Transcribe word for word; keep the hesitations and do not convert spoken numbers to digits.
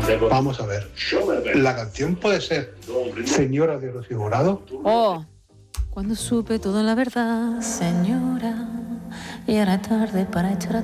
Vamos a ver. La canción puede ser Señora de Rocío Jurado. Oh, cuando supe toda la verdad, señora, y era tarde para echar